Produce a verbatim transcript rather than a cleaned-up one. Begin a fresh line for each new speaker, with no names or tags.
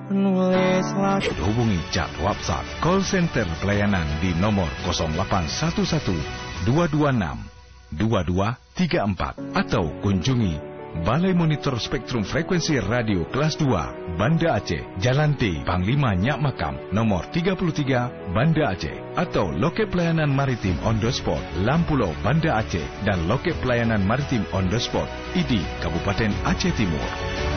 nulis lagu.
Hubungi chat WhatsApp call center pelayanan di nomor nol delapan satu satu dua dua enam dua dua tiga empat atau kunjungi Balai Monitor Spektrum Frekuensi Radio Kelas dua, Banda Aceh, Jalan T, Panglima Nyak Makam, nomor tiga puluh tiga, Banda Aceh, atau loket pelayanan maritim on the spot, Lampulau, Banda Aceh, dan loket pelayanan maritim on the spot, I D I, Kabupaten Aceh Timur.